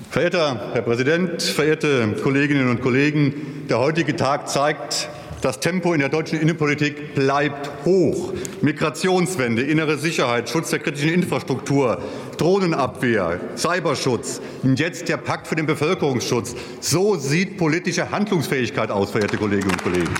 Verehrter Herr Präsident, verehrte Kolleginnen und Kollegen! Der heutige Tag zeigt, das Tempo in der deutschen Innenpolitik bleibt hoch. Migrationswende, innere Sicherheit, Schutz der kritischen Infrastruktur, Drohnenabwehr, Cyberschutz und jetzt der Pakt für den Bevölkerungsschutz. So sieht politische Handlungsfähigkeit aus, verehrte Kolleginnen und Kollegen.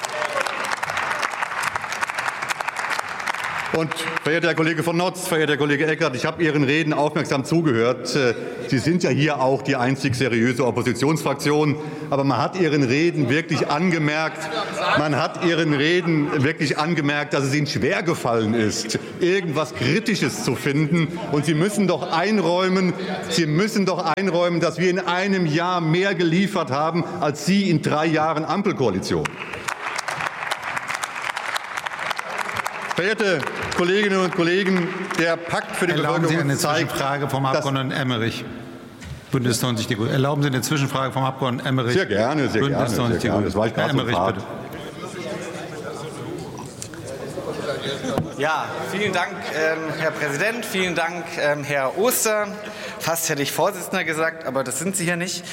Und verehrter Herr Kollege von Notz, verehrter Herr Kollege Eckert, ich habe Ihren Reden aufmerksam zugehört. Sie sind ja hier auch die einzig seriöse Oppositionsfraktion. Aber man hat Ihren Reden wirklich angemerkt, dass es Ihnen schwergefallen ist, irgendwas Kritisches zu finden. Und Sie müssen doch einräumen, dass wir in einem Jahr mehr geliefert haben als Sie in 3 Jahren Ampelkoalition. Verehrte Kolleginnen und Kollegen, der Pakt für die Bevölkerung eine Zwischenfrage vom Abgeordneten Emmerich. Bündnis 90 Die Grünen. Erlauben Sie eine Zwischenfrage vom Abgeordneten Emmerich? Sehr gerne, sehr gerne. Das war ich Herr Emmerich, bitte. Ja, vielen Dank, Herr Präsident. Vielen Dank, Herr Oster. Fast hätte ich Vorsitzender gesagt, aber das sind Sie hier nicht.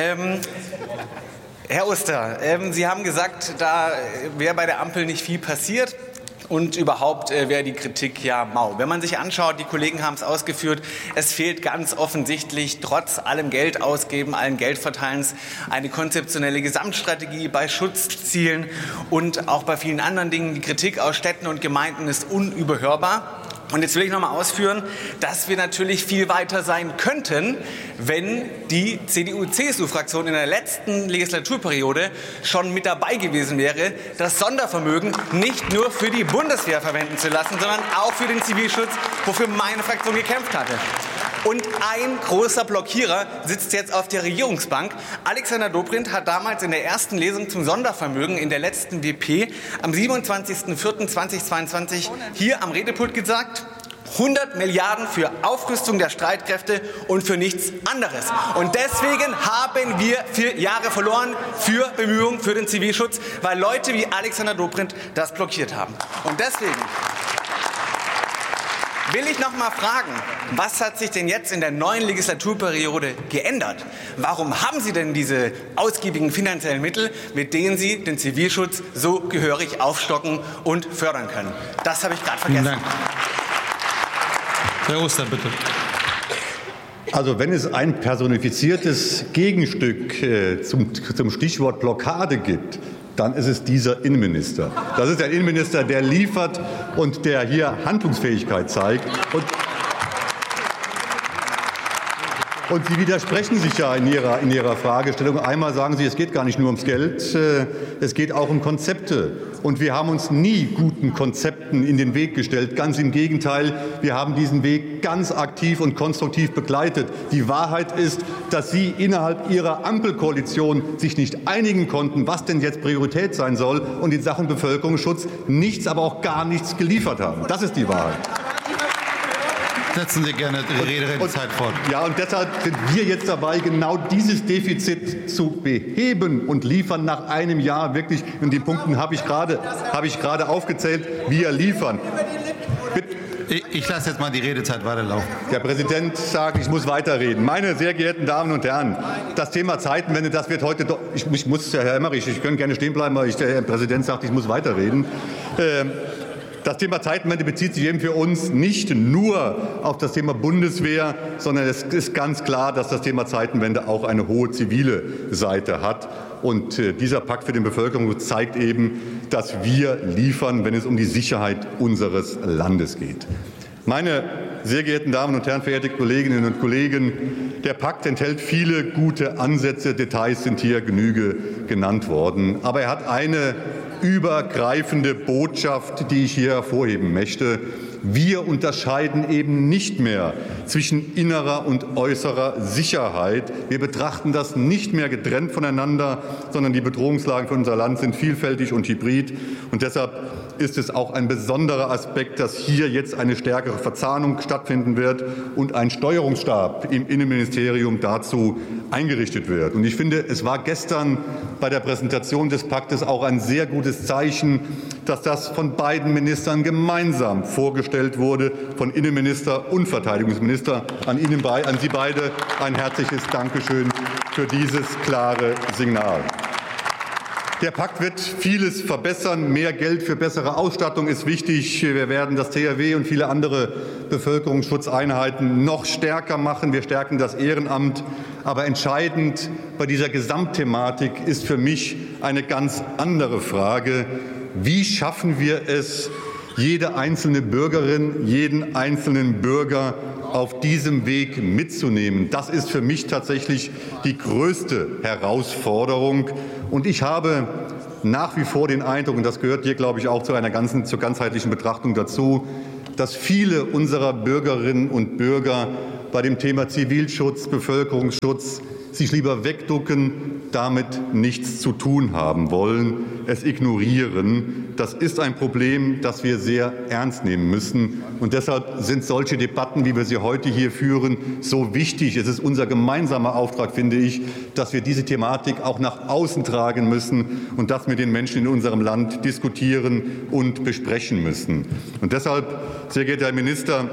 Herr Oster, Sie haben gesagt, da wäre bei der Ampel nicht viel passiert. Und überhaupt wäre die Kritik ja mau. Wenn man sich anschaut, die Kollegen haben es ausgeführt, es fehlt ganz offensichtlich trotz allem Geld ausgeben, allen Geldverteilens eine konzeptionelle Gesamtstrategie bei Schutzzielen und auch bei vielen anderen Dingen. Die Kritik aus Städten und Gemeinden ist unüberhörbar. Und jetzt will ich noch mal ausführen, dass wir natürlich viel weiter sein könnten, wenn die CDU-CSU-Fraktion in der letzten Legislaturperiode schon mit dabei gewesen wäre, das Sondervermögen nicht nur für die Bundeswehr verwenden zu lassen, sondern auch für den Zivilschutz, wofür meine Fraktion gekämpft hatte. Und ein großer Blockierer sitzt jetzt auf der Regierungsbank. Alexander Dobrindt hat damals in der ersten Lesung zum Sondervermögen in der letzten WP am 27.04.2022 hier am Redepult gesagt, 100 Milliarden für Aufrüstung der Streitkräfte und für nichts anderes. Und deswegen haben wir 4 Jahre verloren für Bemühungen für den Zivilschutz, weil Leute wie Alexander Dobrindt das blockiert haben. Und deswegen will ich noch mal fragen, was hat sich denn jetzt in der neuen Legislaturperiode geändert? Warum haben Sie denn diese ausgiebigen finanziellen Mittel, mit denen Sie den Zivilschutz so gehörig aufstocken und fördern können? Das habe ich gerade vergessen. Vielen Dank. Herr Oster, bitte. Also wenn es ein personifiziertes Gegenstück zum Stichwort Blockade gibt, dann ist es dieser Innenminister. Das ist der Innenminister, der liefert und der hier Handlungsfähigkeit zeigt. Und Sie widersprechen sich ja in Ihrer Fragestellung. Einmal sagen Sie, es geht gar nicht nur ums Geld, es geht auch um Konzepte. Und wir haben uns nie guten Konzepten in den Weg gestellt. Ganz im Gegenteil, wir haben diesen Weg ganz aktiv und konstruktiv begleitet. Die Wahrheit ist, dass Sie innerhalb Ihrer Ampelkoalition sich nicht einigen konnten, was denn jetzt Priorität sein soll und in Sachen Bevölkerungsschutz nichts, aber auch gar nichts geliefert haben. Das ist die Wahrheit. Setzen Sie gerne die Redezeit fort. Ja, und deshalb sind wir jetzt dabei, genau dieses Defizit zu beheben und liefern nach einem Jahr wirklich. Und die Punkte habe ich gerade aufgezählt. Wir liefern. Ich lasse jetzt mal die Redezeit weiterlaufen. Der Präsident sagt, ich muss weiterreden. Meine sehr geehrten Damen und Herren, das Thema Zeitenwende, das wird heute doch. Ich muss, Herr Emmerich, ich könnte gerne stehen bleiben, aber der Herr Präsident sagt, ich muss weiterreden. Das Thema Zeitenwende bezieht sich eben für uns nicht nur auf das Thema Bundeswehr, sondern es ist ganz klar, dass das Thema Zeitenwende auch eine hohe zivile Seite hat. Und dieser Pakt für den Bevölkerungsschutz zeigt eben, dass wir liefern, wenn es um die Sicherheit unseres Landes geht. Meine sehr geehrten Damen und Herren, verehrte Kolleginnen und Kollegen, der Pakt enthält viele gute Ansätze. Details sind hier Genüge genannt worden. Aber er hat eine übergreifende Botschaft, die ich hier hervorheben möchte. Wir unterscheiden eben nicht mehr zwischen innerer und äußerer Sicherheit. Wir betrachten das nicht mehr getrennt voneinander, sondern die Bedrohungslagen für unser Land sind vielfältig und hybrid. Und deshalb ist es auch ein besonderer Aspekt, dass hier jetzt eine stärkere Verzahnung stattfinden wird und ein Steuerungsstab im Innenministerium dazu eingerichtet wird. Und ich finde, es war gestern bei der Präsentation des Paktes auch ein sehr gutes Zeichen, dass das von beiden Ministern gemeinsam vorgestellt wurde, von Innenminister und Verteidigungsminister. An Sie beide ein herzliches Dankeschön für dieses klare Signal. Der Pakt wird vieles verbessern. Mehr Geld für bessere Ausstattung ist wichtig. Wir werden das THW und viele andere Bevölkerungsschutzeinheiten noch stärker machen. Wir stärken das Ehrenamt. Aber entscheidend bei dieser Gesamtthematik ist für mich eine ganz andere Frage. Wie schaffen wir es, jede einzelne Bürgerin, jeden einzelnen Bürger auf diesem Weg mitzunehmen? Das ist für mich tatsächlich die größte Herausforderung. Und ich habe nach wie vor den Eindruck, und das gehört hier, glaube ich, auch zur ganzheitlichen Betrachtung dazu, dass viele unserer Bürgerinnen und Bürger bei dem Thema Zivilschutz, Bevölkerungsschutz sich lieber wegducken, damit nichts zu tun haben wollen, es ignorieren. Das ist ein Problem, das wir sehr ernst nehmen müssen. Und deshalb sind solche Debatten, wie wir sie heute hier führen, so wichtig. Es ist unser gemeinsamer Auftrag, finde ich, dass wir diese Thematik auch nach außen tragen müssen und das mit den Menschen in unserem Land diskutieren und besprechen müssen. Und deshalb, sehr geehrter Herr Minister,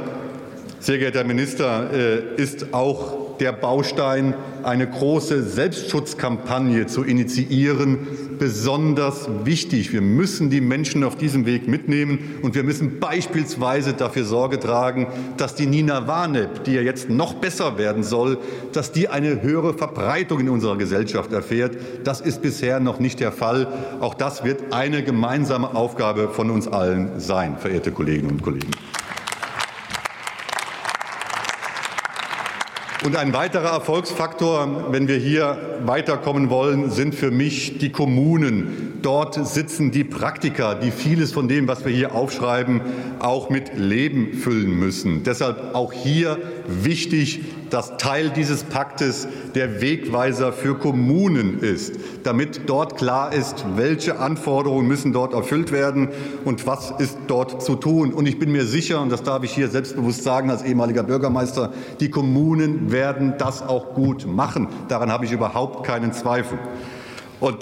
ist auch der Baustein, eine große Selbstschutzkampagne zu initiieren, besonders wichtig. Wir müssen die Menschen auf diesem Weg mitnehmen und wir müssen beispielsweise dafür Sorge tragen, dass die Nina Warnep, die ja jetzt noch besser werden soll, dass die eine höhere Verbreitung in unserer Gesellschaft erfährt. Das ist bisher noch nicht der Fall. Auch das wird eine gemeinsame Aufgabe von uns allen sein, verehrte Kolleginnen und Kollegen. Und ein weiterer Erfolgsfaktor, wenn wir hier weiterkommen wollen, sind für mich die Kommunen. Dort sitzen die Praktiker, die vieles von dem, was wir hier aufschreiben, auch mit Leben füllen müssen. Deshalb auch hier wichtig, dass Teil dieses Paktes der Wegweiser für Kommunen ist, damit dort klar ist, welche Anforderungen müssen dort erfüllt werden und was ist dort zu tun. Und ich bin mir sicher, und das darf ich hier selbstbewusst sagen als ehemaliger Bürgermeister, die Kommunen werden das auch gut machen. Daran habe ich überhaupt keinen Zweifel. Und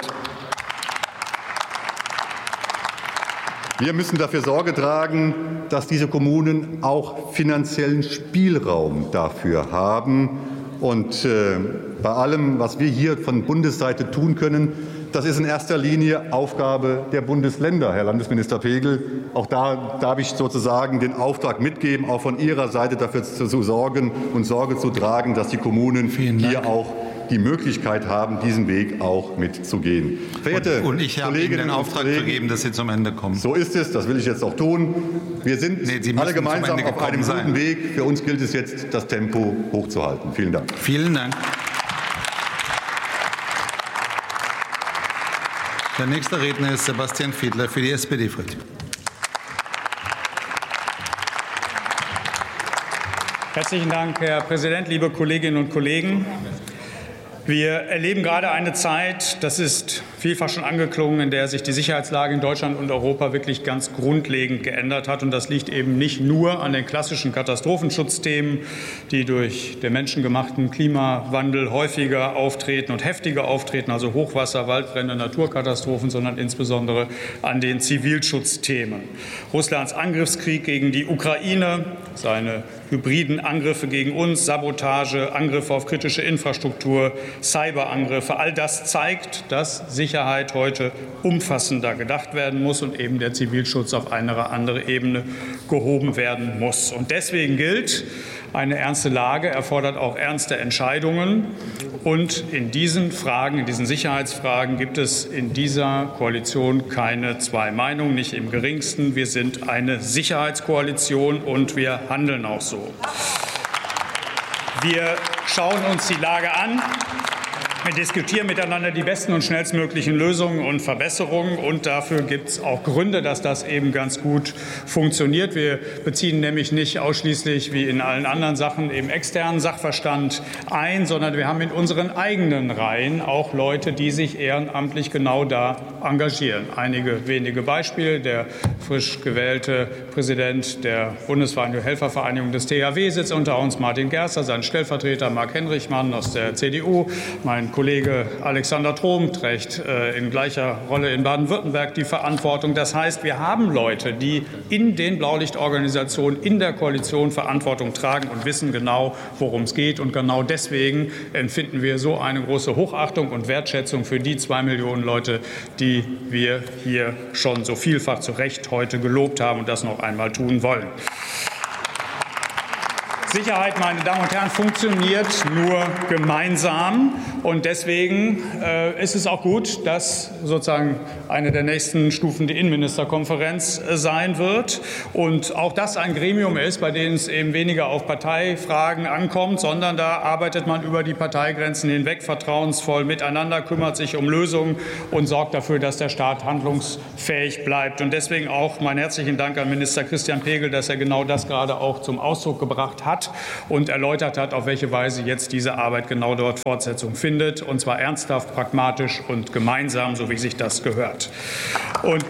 wir müssen dafür Sorge tragen, dass diese Kommunen auch finanziellen Spielraum dafür haben. Und bei allem, was wir hier von Bundesseite tun können, das ist in erster Linie Aufgabe der Bundesländer, Herr Landesminister Pegel. Auch da darf ich sozusagen den Auftrag mitgeben, auch von Ihrer Seite dafür zu sorgen und Sorge zu tragen, dass die Kommunen hier auch die Möglichkeit haben, diesen Weg auch mitzugehen. Verehrte und ich habe Ihnen den Auftrag gegeben, dass Sie zum Ende kommen. So ist es, das will ich jetzt auch tun. Wir sind alle gemeinsam auf einem guten Weg. Für uns gilt es jetzt, das Tempo hochzuhalten. Vielen Dank. Vielen Dank. Der nächste Redner ist Sebastian Fiedler für die SPD-Fraktion. Herzlichen Dank, Herr Präsident, liebe Kolleginnen und Kollegen. Wir erleben gerade eine Zeit, das ist vielfach schon angeklungen, in der sich die Sicherheitslage in Deutschland und Europa wirklich ganz grundlegend geändert hat. Und das liegt eben nicht nur an den klassischen Katastrophenschutzthemen, die durch den menschengemachten Klimawandel häufiger auftreten und heftiger auftreten, also Hochwasser, Waldbrände, Naturkatastrophen, sondern insbesondere an den Zivilschutzthemen. Russlands Angriffskrieg gegen die Ukraine, seine hybriden Angriffe gegen uns, Sabotage, Angriffe auf kritische Infrastruktur, Cyberangriffe. All das zeigt, dass Sicherheit heute umfassender gedacht werden muss und eben der Zivilschutz auf eine andere Ebene gehoben werden muss. Und deswegen gilt, eine ernste Lage erfordert auch ernste Entscheidungen. Und in diesen Fragen, in diesen Sicherheitsfragen gibt es in dieser Koalition keine zwei Meinungen, nicht im geringsten. Wir sind eine Sicherheitskoalition und wir handeln auch so. Wir schauen uns die Lage an. Wir diskutieren miteinander die besten und schnellstmöglichen Lösungen und Verbesserungen. Und dafür gibt es auch Gründe, dass das eben ganz gut funktioniert. Wir beziehen nämlich nicht ausschließlich wie in allen anderen Sachen eben externen Sachverstand ein, sondern wir haben in unseren eigenen Reihen auch Leute, die sich ehrenamtlich genau da engagieren. Einige wenige Beispiele: der frisch gewählte Präsident der Bundesvereinigung Helfervereinigung des THW sitzt unter uns, Martin Gerster, sein Stellvertreter Marc Henrichmann aus der CDU, mein Kollege Alexander Trom trägt in gleicher Rolle in Baden-Württemberg die Verantwortung. Das heißt, wir haben Leute, die in den Blaulichtorganisationen in der Koalition Verantwortung tragen und wissen genau, worum es geht. Und genau deswegen empfinden wir so eine große Hochachtung und Wertschätzung für die 2 Millionen Leute, die wir hier schon so vielfach zu Recht heute gelobt haben und das noch einmal tun wollen. Sicherheit, meine Damen und Herren, funktioniert nur gemeinsam. Und deswegen ist es auch gut, dass sozusagen eine der nächsten Stufen die Innenministerkonferenz sein wird. Und auch das ein Gremium ist, bei dem es eben weniger auf Parteifragen ankommt, sondern da arbeitet man über die Parteigrenzen hinweg vertrauensvoll miteinander, kümmert sich um Lösungen und sorgt dafür, dass der Staat handlungsfähig bleibt. Und deswegen auch meinen herzlichen Dank an Minister Christian Pegel, dass er genau das gerade auch zum Ausdruck gebracht hat und erläutert hat, auf welche Weise jetzt diese Arbeit genau dort Fortsetzung findet, und zwar ernsthaft, pragmatisch und gemeinsam, so wie sich das gehört. Und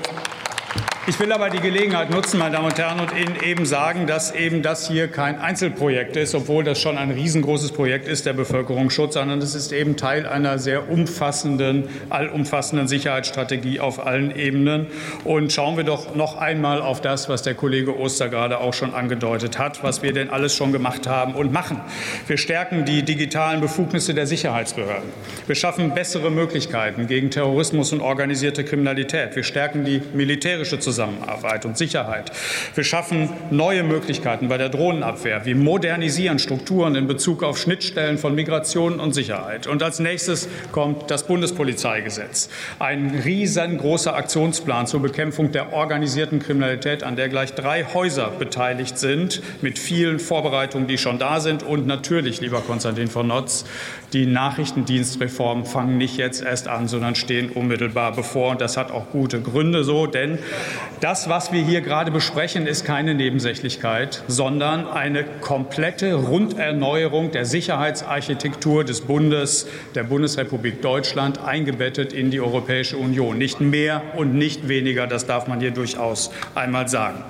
ich will aber die Gelegenheit nutzen, meine Damen und Herren, und Ihnen eben sagen, dass eben das hier kein Einzelprojekt ist, obwohl das schon ein riesengroßes Projekt ist, der Bevölkerungsschutz, sondern es ist eben Teil einer sehr allumfassenden Sicherheitsstrategie auf allen Ebenen. Und schauen wir doch noch einmal auf das, was der Kollege Oster gerade auch schon angedeutet hat, was wir denn alles schon gemacht haben und machen. Wir stärken die digitalen Befugnisse der Sicherheitsbehörden. Wir schaffen bessere Möglichkeiten gegen Terrorismus und organisierte Kriminalität. Wir stärken die militärische Zusammenarbeit und Sicherheit. Wir schaffen neue Möglichkeiten bei der Drohnenabwehr. Wir modernisieren Strukturen in Bezug auf Schnittstellen von Migration und Sicherheit. Und als nächstes kommt das Bundespolizeigesetz. Ein riesengroßer Aktionsplan zur Bekämpfung der organisierten Kriminalität, an der gleich 3 Häuser beteiligt sind, mit vielen Vorbereitungen, die schon da sind. Und natürlich, lieber Konstantin von Notz, die Nachrichtendienstreformen fangen nicht jetzt erst an, sondern stehen unmittelbar bevor. Und das hat auch gute Gründe so, denn das, was wir hier gerade besprechen, ist keine Nebensächlichkeit, sondern eine komplette Runderneuerung der Sicherheitsarchitektur des Bundes, der Bundesrepublik Deutschland, eingebettet in die Europäische Union. Nicht mehr und nicht weniger, das darf man hier durchaus einmal sagen.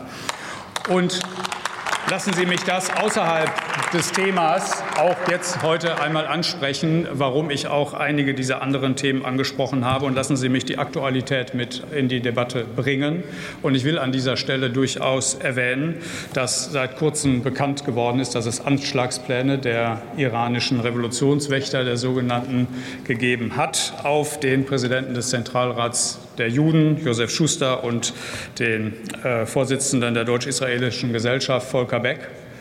Und lassen Sie mich das außerhalb des Themas auch jetzt heute einmal ansprechen, warum ich auch einige dieser anderen Themen angesprochen habe. Und lassen Sie mich die Aktualität mit in die Debatte bringen. Und ich will an dieser Stelle durchaus erwähnen, dass seit kurzem bekannt geworden ist, dass es Anschlagspläne der iranischen Revolutionswächter, der sogenannten, gegeben hat auf den Präsidenten des Zentralrats der Juden, Josef Schuster, und den Vorsitzenden der deutsch-israelischen Gesellschaft, Volker Beck.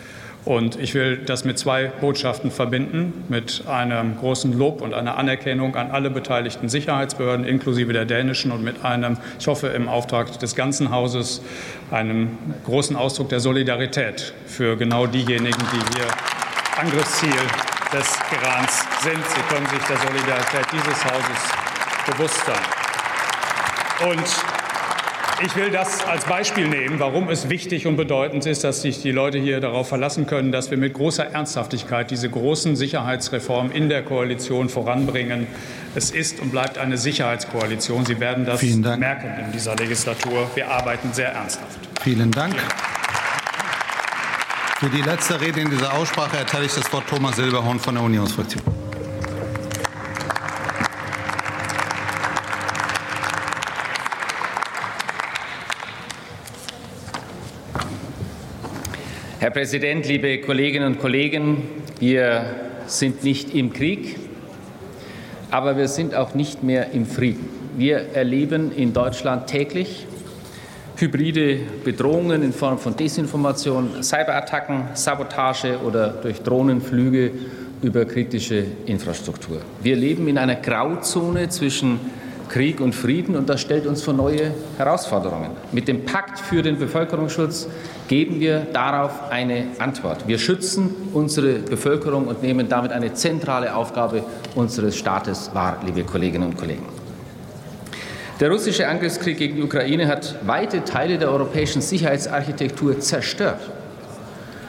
Und ich will das mit 2 Botschaften verbinden, mit einem großen Lob und einer Anerkennung an alle beteiligten Sicherheitsbehörden, inklusive der dänischen, und mit einem, ich hoffe im Auftrag des ganzen Hauses, einem großen Ausdruck der Solidarität für genau diejenigen, die hier Angriffsziel des Irans sind. Sie können sich der Solidarität dieses Hauses bewusst sein. Und ich will das als Beispiel nehmen, warum es wichtig und bedeutend ist, dass sich die Leute hier darauf verlassen können, dass wir mit großer Ernsthaftigkeit diese großen Sicherheitsreformen in der Koalition voranbringen. Es ist und bleibt eine Sicherheitskoalition. Sie werden das merken in dieser Legislatur. Wir arbeiten sehr ernsthaft. Vielen Dank. Für die letzte Rede in dieser Aussprache erteile ich das Wort Thomas Silberhorn von der Unionsfraktion. Herr Präsident, liebe Kolleginnen und Kollegen! Wir sind nicht im Krieg, aber wir sind auch nicht mehr im Frieden. Wir erleben in Deutschland täglich hybride Bedrohungen in Form von Desinformation, Cyberattacken, Sabotage oder durch Drohnenflüge über kritische Infrastruktur. Wir leben in einer Grauzone zwischen Krieg und Frieden, und das stellt uns vor neue Herausforderungen. Mit dem Pakt für den Bevölkerungsschutz geben wir darauf eine Antwort. Wir schützen unsere Bevölkerung und nehmen damit eine zentrale Aufgabe unseres Staates wahr, liebe Kolleginnen und Kollegen. Der russische Angriffskrieg gegen die Ukraine hat weite Teile der europäischen Sicherheitsarchitektur zerstört.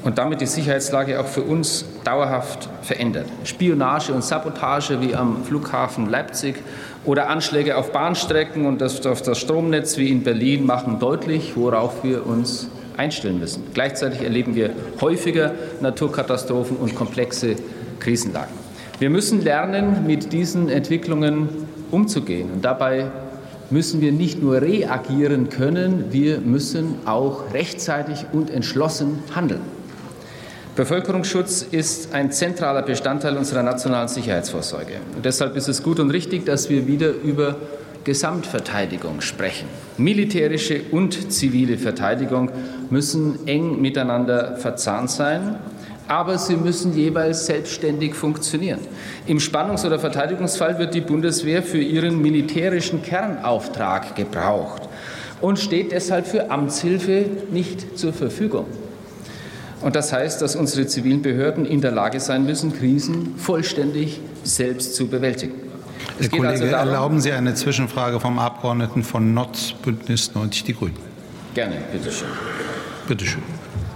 und damit die Sicherheitslage auch für uns dauerhaft verändert. Spionage und Sabotage wie am Flughafen Leipzig oder Anschläge auf Bahnstrecken und auf das Stromnetz wie in Berlin machen deutlich, worauf wir uns einstellen müssen. Gleichzeitig erleben wir häufiger Naturkatastrophen und komplexe Krisenlagen. Wir müssen lernen, mit diesen Entwicklungen umzugehen. Und dabei müssen wir nicht nur reagieren können, wir müssen auch rechtzeitig und entschlossen handeln. Bevölkerungsschutz ist ein zentraler Bestandteil unserer nationalen Sicherheitsvorsorge. Und deshalb ist es gut und richtig, dass wir wieder über Gesamtverteidigung sprechen. Militärische und zivile Verteidigung müssen eng miteinander verzahnt sein, aber sie müssen jeweils selbstständig funktionieren. Im Spannungs- oder Verteidigungsfall wird die Bundeswehr für ihren militärischen Kernauftrag gebraucht und steht deshalb für Amtshilfe nicht zur Verfügung. Und das heißt, dass unsere zivilen Behörden in der Lage sein müssen, Krisen vollständig selbst zu bewältigen. Herr Kollege, also erlauben Sie eine Zwischenfrage vom Abgeordneten von Notz, Bündnis 90 Die Grünen? Gerne, bitte schön. Bitte schön.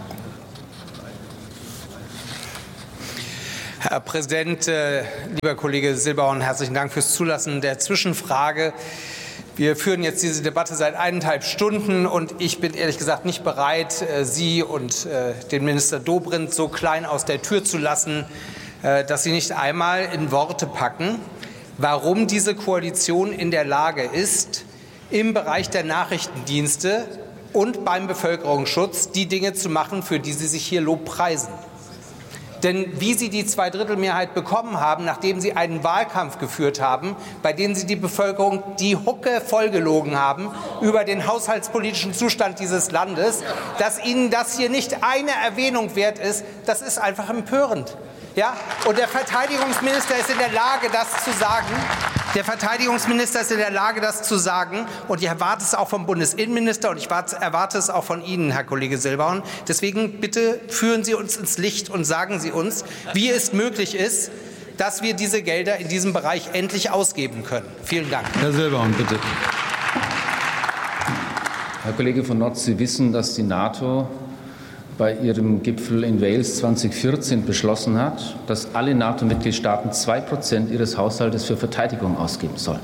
Herr Präsident, lieber Kollege Silberhorn, herzlichen Dank fürs Zulassen der Zwischenfrage. Wir führen jetzt diese Debatte seit 1,5 Stunden und ich bin ehrlich gesagt nicht bereit, Sie und den Minister Dobrindt so klein aus der Tür zu lassen, dass Sie nicht einmal in Worte packen, warum diese Koalition in der Lage ist, im Bereich der Nachrichtendienste und beim Bevölkerungsschutz die Dinge zu machen, für die Sie sich hier lobpreisen. Denn wie Sie die Zweidrittelmehrheit bekommen haben, nachdem Sie einen Wahlkampf geführt haben, bei dem Sie die Bevölkerung die Hucke vollgelogen haben über den haushaltspolitischen Zustand dieses Landes, dass Ihnen das hier nicht eine Erwähnung wert ist, das ist einfach empörend. Ja? Und der Verteidigungsminister ist in der Lage, das zu sagen. Der Verteidigungsminister ist in der Lage, das zu sagen. Und ich erwarte es auch vom Bundesinnenminister und ich erwarte es auch von Ihnen, Herr Kollege Silberhorn. Deswegen bitte führen Sie uns ins Licht und sagen Sie uns, wie es möglich ist, dass wir diese Gelder in diesem Bereich endlich ausgeben können. Vielen Dank. Herr Silberhorn, bitte. Herr Kollege von Notz, Sie wissen, dass die NATO bei ihrem Gipfel in Wales 2014 beschlossen hat, dass alle NATO-Mitgliedstaaten 2% ihres Haushaltes für Verteidigung ausgeben sollen.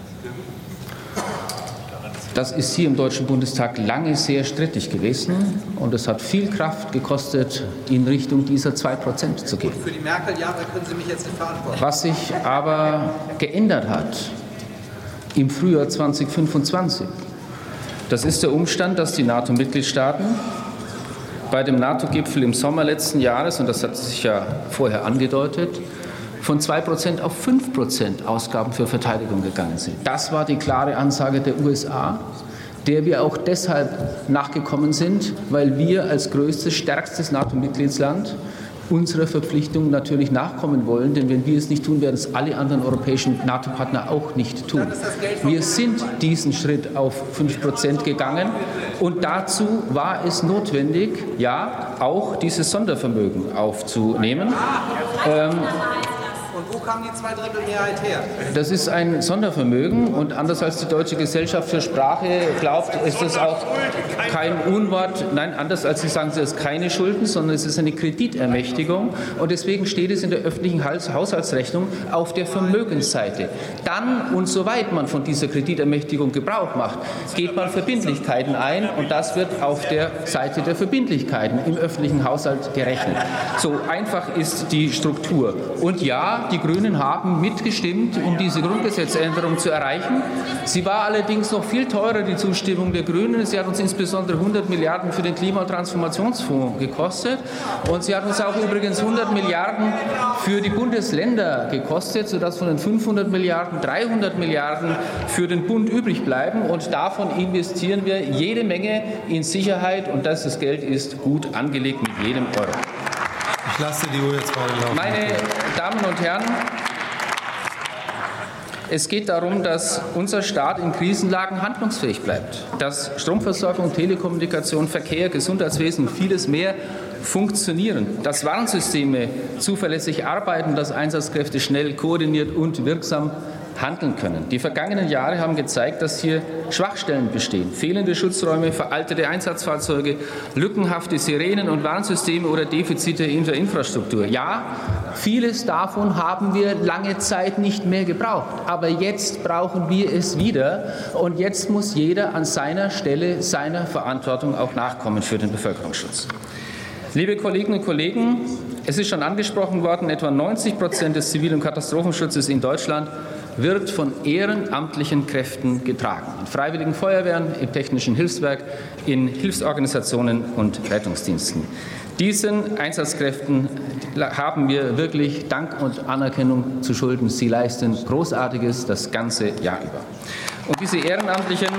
Das ist hier im Deutschen Bundestag lange sehr strittig gewesen und es hat viel Kraft gekostet, in Richtung dieser 2% zu gehen. Für die Merkel-Jahre können Sie mich jetzt nicht verantworten. Was sich aber geändert hat im Frühjahr 2025, das ist der Umstand, dass die NATO-Mitgliedstaaten bei dem NATO-Gipfel im Sommer letzten Jahres, und das hat sich ja vorher angedeutet, von 2% auf 5% Ausgaben für Verteidigung gegangen sind. Das war die klare Ansage der USA, der wir auch deshalb nachgekommen sind, weil wir als größtes, stärkstes NATO-Mitgliedsland unserer Verpflichtung natürlich nachkommen wollen. Denn wenn wir es nicht tun, werden es alle anderen europäischen NATO-Partner auch nicht tun. Wir sind diesen Schritt auf 5% gegangen. Und dazu war es notwendig, ja, auch dieses Sondervermögen aufzunehmen. Und wo kam die Zweidrittelmehrheit her? Das ist ein Sondervermögen und anders als die Deutsche Gesellschaft für Sprache glaubt, ist das auch kein Unwort. Nein, anders als Sie sagen, es ist keine Schulden, sondern es ist eine Kreditermächtigung und deswegen steht es in der öffentlichen Haushaltsrechnung auf der Vermögensseite. Dann und soweit man von dieser Kreditermächtigung Gebrauch macht, geht man Verbindlichkeiten ein und das wird auf der Seite der Verbindlichkeiten im öffentlichen Haushalt gerechnet. So einfach ist die Struktur. Und ja, die Grünen haben mitgestimmt, um diese Grundgesetzänderung zu erreichen. Sie war allerdings noch viel teurer, die Zustimmung der Grünen. Sie hat uns insbesondere 100 Milliarden für den Klima- und Transformationsfonds gekostet. Und sie hat uns auch übrigens 100 Milliarden für die Bundesländer gekostet, sodass von den 500 Milliarden 300 Milliarden für den Bund übrig bleiben. Und davon investieren wir jede Menge in Sicherheit. Und das Geld ist gut angelegt mit jedem Euro. Ich lasse die Uhr jetzt weiter laufen. Meine Damen und Herren, es geht darum, dass unser Staat in Krisenlagen handlungsfähig bleibt, dass Stromversorgung, Telekommunikation, Verkehr, Gesundheitswesen und vieles mehr funktionieren, dass Warnsysteme zuverlässig arbeiten, dass Einsatzkräfte schnell, koordiniert und wirksam handeln können. Die vergangenen Jahre haben gezeigt, dass hier Schwachstellen bestehen. Fehlende Schutzräume, veraltete Einsatzfahrzeuge, lückenhafte Sirenen- und Warnsysteme oder Defizite in der Infrastruktur. Ja, vieles davon haben wir lange Zeit nicht mehr gebraucht. Aber jetzt brauchen wir es wieder. Und jetzt muss jeder an seiner Stelle seiner Verantwortung auch nachkommen für den Bevölkerungsschutz. Liebe Kolleginnen und Kollegen, es ist schon angesprochen worden, etwa 90% des Zivil- und Katastrophenschutzes in Deutschland wird von ehrenamtlichen Kräften getragen. In freiwilligen Feuerwehren, im Technischen Hilfswerk, in Hilfsorganisationen und Rettungsdiensten. Diesen Einsatzkräften haben wir wirklich Dank und Anerkennung zu schulden. Sie leisten Großartiges das ganze Jahr über. Und diese ehrenamtlichen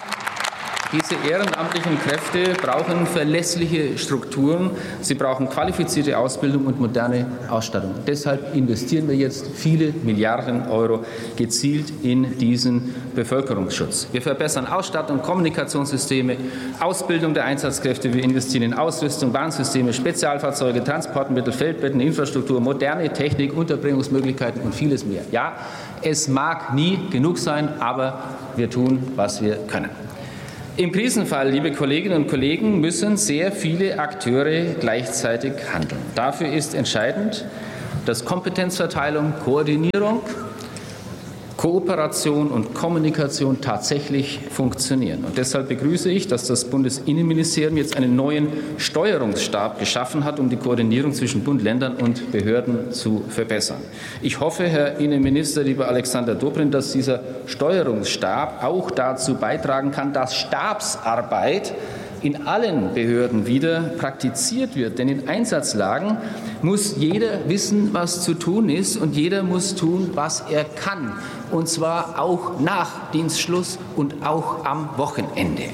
Kräfte brauchen verlässliche Strukturen, sie brauchen qualifizierte Ausbildung und moderne Ausstattung. Deshalb investieren wir jetzt viele Milliarden Euro gezielt in diesen Bevölkerungsschutz. Wir verbessern Ausstattung, Kommunikationssysteme, Ausbildung der Einsatzkräfte, wir investieren in Ausrüstung, Warnsysteme, Spezialfahrzeuge, Transportmittel, Feldbetten, Infrastruktur, moderne Technik, Unterbringungsmöglichkeiten und vieles mehr. Ja, es mag nie genug sein, aber wir tun, was wir können. Im Krisenfall, liebe Kolleginnen und Kollegen, müssen sehr viele Akteure gleichzeitig handeln. Dafür ist entscheidend, dass Kompetenzverteilung, Koordinierung, Kooperation und Kommunikation tatsächlich funktionieren. Und deshalb begrüße ich, dass das Bundesinnenministerium jetzt einen neuen Steuerungsstab geschaffen hat, um die Koordinierung zwischen Bund, Ländern und Behörden zu verbessern. Ich hoffe, Herr Innenminister, lieber Alexander Dobrindt, dass dieser Steuerungsstab auch dazu beitragen kann, dass Stabsarbeit in allen Behörden wieder praktiziert wird. Denn in Einsatzlagen muss jeder wissen, was zu tun ist, und jeder muss tun, was er kann. Und zwar auch nach Dienstschluss und auch am Wochenende.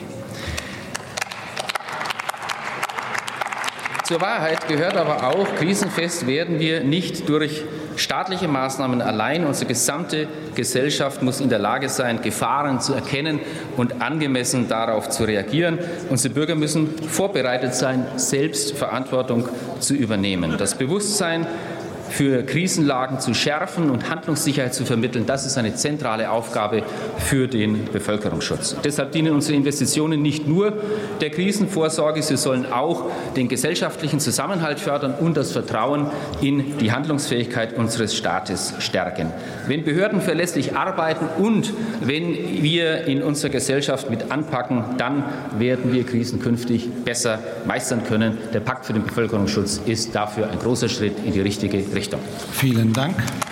Zur Wahrheit gehört aber auch, krisenfest werden wir nicht durch staatliche Maßnahmen allein. Unsere gesamte Gesellschaft muss in der Lage sein, Gefahren zu erkennen und angemessen darauf zu reagieren. Unsere Bürger müssen vorbereitet sein, selbst Verantwortung zu übernehmen. Das Bewusstsein für Krisenlagen zu schärfen und Handlungssicherheit zu vermitteln, das ist eine zentrale Aufgabe für den Bevölkerungsschutz. Deshalb dienen unsere Investitionen nicht nur der Krisenvorsorge, sie sollen auch den gesellschaftlichen Zusammenhalt fördern und das Vertrauen in die Handlungsfähigkeit unseres Staates stärken. Wenn Behörden verlässlich arbeiten und wenn wir in unserer Gesellschaft mit anpacken, dann werden wir Krisen künftig besser meistern können. Der Pakt für den Bevölkerungsschutz ist dafür ein großer Schritt in die richtige Richtung. Vielen Dank.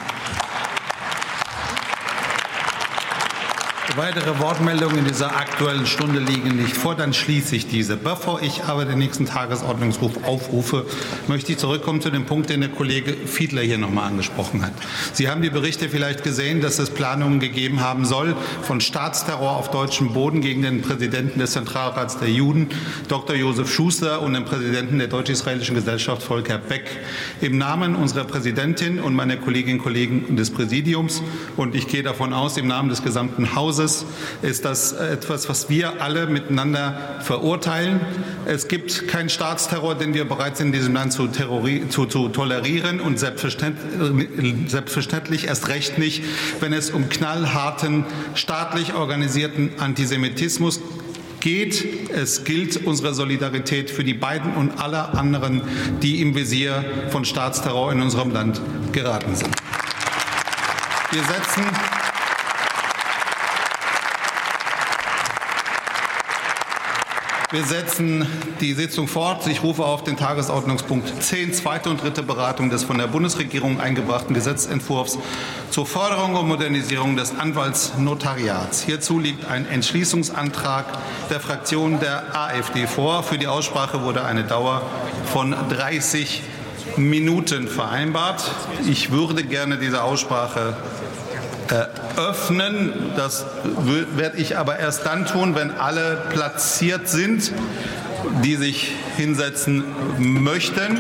Weitere Wortmeldungen in dieser Aktuellen Stunde liegen nicht vor, dann schließe ich diese. Bevor ich aber den nächsten Tagesordnungsruf aufrufe, möchte ich zurückkommen zu dem Punkt, den der Kollege Fiedler hier noch mal angesprochen hat. Sie haben die Berichte vielleicht gesehen, dass es Planungen gegeben haben soll von Staatsterror auf deutschem Boden gegen den Präsidenten des Zentralrats der Juden, Dr. Josef Schuster, und den Präsidenten der Deutsch-Israelischen Gesellschaft, Volker Beck. Im Namen unserer Präsidentin und meiner Kolleginnen und Kollegen des Präsidiums, und ich gehe davon aus, im Namen des gesamten Hauses, ist das etwas, was wir alle miteinander verurteilen. Es gibt keinen Staatsterror, den wir bereit sind, in diesem Land zu tolerieren, und selbstverständlich erst recht nicht, wenn es um knallharten, staatlich organisierten Antisemitismus geht. Es gilt unsere Solidarität für die beiden und alle anderen, die im Visier von Staatsterror in unserem Land geraten sind. Wir setzen die Sitzung fort. Ich rufe auf den Tagesordnungspunkt 10, zweite und dritte Beratung des von der Bundesregierung eingebrachten Gesetzentwurfs zur Förderung und Modernisierung des Anwaltsnotariats. Hierzu liegt ein Entschließungsantrag der Fraktion der AfD vor. Für die Aussprache wurde eine Dauer von 30 Minuten vereinbart. Ich würde gerne diese Aussprache eröffnen. Das werde ich aber erst dann tun, wenn alle platziert sind, die sich hinsetzen möchten.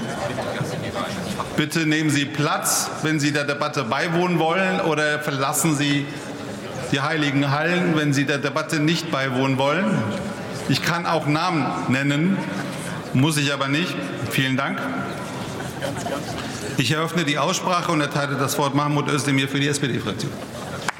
Bitte nehmen Sie Platz, wenn Sie der Debatte beiwohnen wollen, oder verlassen Sie die heiligen Hallen, wenn Sie der Debatte nicht beiwohnen wollen. Ich kann auch Namen nennen, muss ich aber nicht. Vielen Dank. Ich eröffne die Aussprache und erteile das Wort Mahmoud Özdemir für die SPD-Fraktion.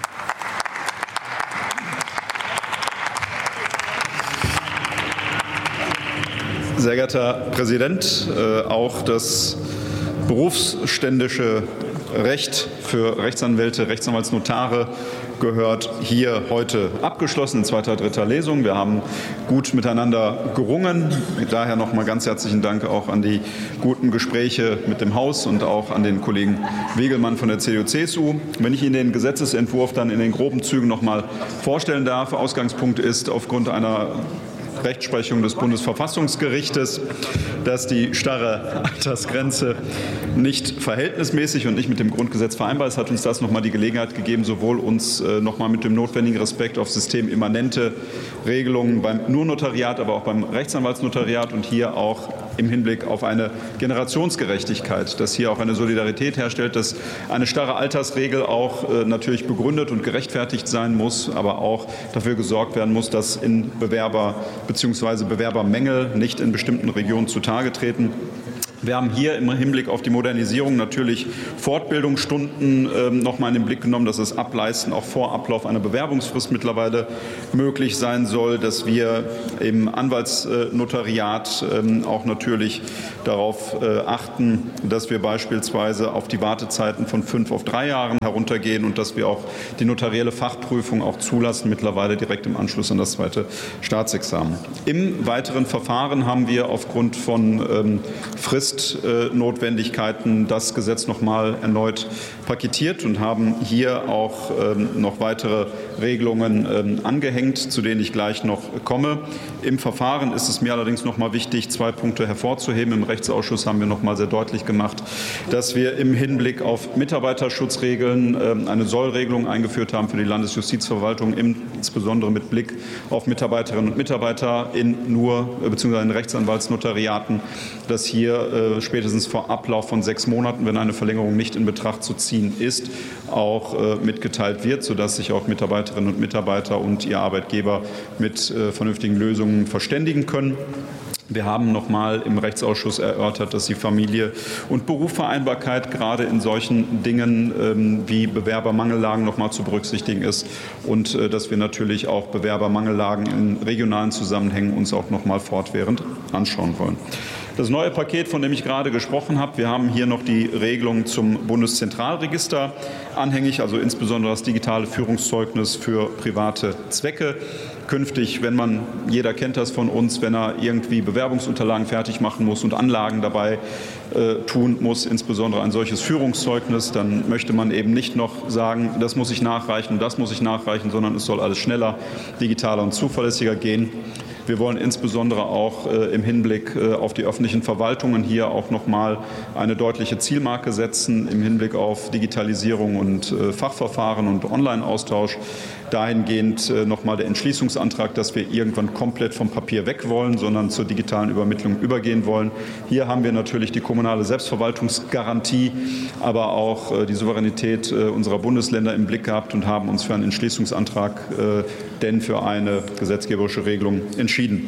Sehr geehrter Herr Präsident, auch das berufsständische Recht für Rechtsanwälte, Rechtsanwaltsnotare gehört hier heute abgeschlossen in zweiter, dritter Lesung. Wir haben gut miteinander gerungen. Daher noch mal ganz herzlichen Dank auch an die guten Gespräche mit dem Haus und auch an den Kollegen Wegelmann von der CDU-CSU. Wenn ich Ihnen den Gesetzesentwurf dann in den groben Zügen noch mal vorstellen darf, Ausgangspunkt ist aufgrund einer Rechtsprechung des Bundesverfassungsgerichtes, dass die starre Altersgrenze nicht verhältnismäßig und nicht mit dem Grundgesetz vereinbar ist, hat uns das noch mal die Gelegenheit gegeben, sowohl uns noch mal mit dem notwendigen Respekt auf systemimmanente Regelungen beim Notariat, aber auch beim Rechtsanwaltsnotariat und hier auch im Hinblick auf eine Generationsgerechtigkeit, dass hier auch eine Solidarität herstellt, dass eine starre Altersregel auch natürlich begründet und gerechtfertigt sein muss, aber auch dafür gesorgt werden muss, dass in Bewerber bzw. Bewerbermängel nicht in bestimmten Regionen zutage treten. Wir haben hier im Hinblick auf die Modernisierung natürlich Fortbildungsstunden noch mal in den Blick genommen, dass das Ableisten auch vor Ablauf einer Bewerbungsfrist mittlerweile möglich sein soll, dass wir im Anwaltsnotariat auch natürlich darauf achten, dass wir beispielsweise auf die Wartezeiten von 5 auf 3 Jahren heruntergehen und dass wir auch die notarielle Fachprüfung auch zulassen, mittlerweile direkt im Anschluss an das zweite Staatsexamen. Im weiteren Verfahren haben wir aufgrund von Fristnotwendigkeiten das Gesetz noch mal erneut paketiert und haben hier auch noch weitere Regelungen angehängt, zu denen ich gleich noch komme. Im Verfahren ist es mir allerdings noch mal wichtig, 2 Punkte hervorzuheben. Im Rechtsausschuss haben wir noch mal sehr deutlich gemacht, dass wir im Hinblick auf Mitarbeiterschutzregeln eine Sollregelung eingeführt haben für die Landesjustizverwaltung, insbesondere mit Blick auf Mitarbeiterinnen und Mitarbeiter in bzw. in Rechtsanwaltsnotariaten, dass hier spätestens vor Ablauf von 6 Monaten, wenn eine Verlängerung nicht in Betracht zu ziehen ist, auch mitgeteilt wird, sodass sich auch Mitarbeiterinnen und Mitarbeiter und ihr Arbeitgeber mit vernünftigen Lösungen verständigen können. Wir haben noch mal im Rechtsausschuss erörtert, dass die Familie- und Berufsvereinbarkeit gerade in solchen Dingen wie Bewerbermangellagen noch mal zu berücksichtigen ist und dass wir natürlich auch Bewerbermangellagen in regionalen Zusammenhängen uns auch noch mal fortwährend anschauen wollen. Das neue Paket, von dem ich gerade gesprochen habe, wir haben hier noch die Regelung zum Bundeszentralregister anhängig, also insbesondere das digitale Führungszeugnis für private Zwecke. Künftig, jeder kennt das von uns, wenn er irgendwie Bewerbungsunterlagen fertig machen muss und Anlagen dabei tun muss, insbesondere ein solches Führungszeugnis, dann möchte man eben nicht noch sagen, das muss ich nachreichen und das muss ich nachreichen, sondern es soll alles schneller, digitaler und zuverlässiger gehen. Wir wollen insbesondere auch im Hinblick auf die öffentlichen Verwaltungen hier auch noch mal eine deutliche Zielmarke setzen im Hinblick auf Digitalisierung und Fachverfahren und Online-Austausch. Dahingehend noch mal der Entschließungsantrag, dass wir irgendwann komplett vom Papier weg wollen, sondern zur digitalen Übermittlung übergehen wollen. Hier haben wir natürlich die kommunale Selbstverwaltungsgarantie, aber auch die Souveränität unserer Bundesländer im Blick gehabt und haben uns für einen Entschließungsantrag, denn für eine gesetzgeberische Regelung entschieden.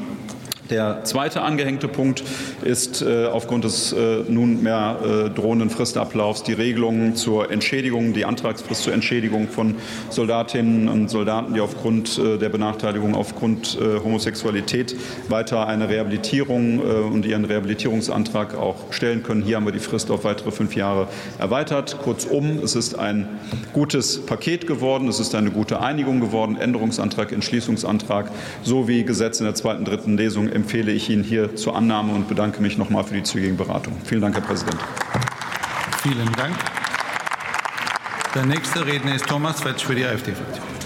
Der zweite angehängte Punkt ist aufgrund des nunmehr drohenden Fristablaufs die Regelung zur Entschädigung, die Antragsfrist zur Entschädigung von Soldatinnen und Soldaten, die aufgrund der Benachteiligung aufgrund Homosexualität weiter eine Rehabilitierung und ihren Rehabilitierungsantrag auch stellen können. Hier haben wir die Frist auf weitere 5 Jahre erweitert. Kurzum, es ist ein gutes Paket geworden, es ist eine gute Einigung geworden, Änderungsantrag, Entschließungsantrag sowie Gesetz in der zweiten, dritten Lesung empfehle ich Ihnen hier zur Annahme und bedanke mich noch einmal für die zügige Beratung. Vielen Dank, Herr Präsident. Vielen Dank. Der nächste Redner ist Thomas Wetsch für die AfD-Fraktion.